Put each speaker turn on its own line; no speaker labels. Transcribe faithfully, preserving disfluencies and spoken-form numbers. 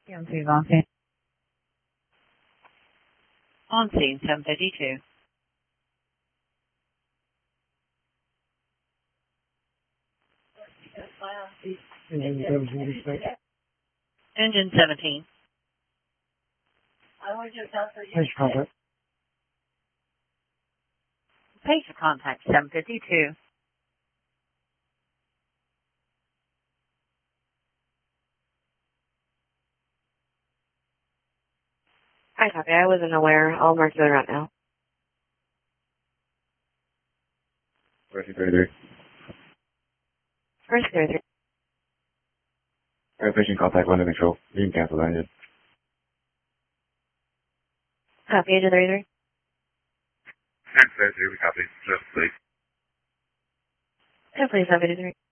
On scene, on scene. On scene, seven fifty-two. Engine seventeen.
Page contact.
Page of contact, seven fifty-two.
I copy. I wasn't aware. I'll mark you around now.
Mercy thirty-three.
First thirty-three.
Airfishing contact, London control. You can cancel that engine.
Copy, agent thirty-three.
thirty-three, we copy. Just please.
ten forty-seven, eighty-three.